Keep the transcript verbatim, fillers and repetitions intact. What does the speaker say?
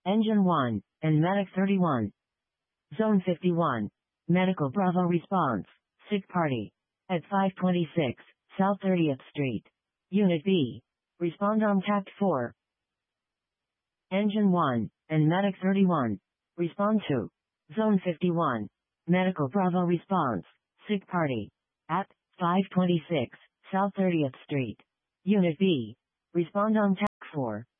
Engine one, and Medic thirty-one. Zone fifty-one. Medical Bravo response. Sick party. At five twenty-six, South thirtieth Street. Unit B. Respond on Tact four. Engine one, and Medic thirty-one. Respond to. Zone fifty-one. Medical Bravo response. Sick party. At five twenty-six, South thirtieth Street. Unit B. Respond on Tact four.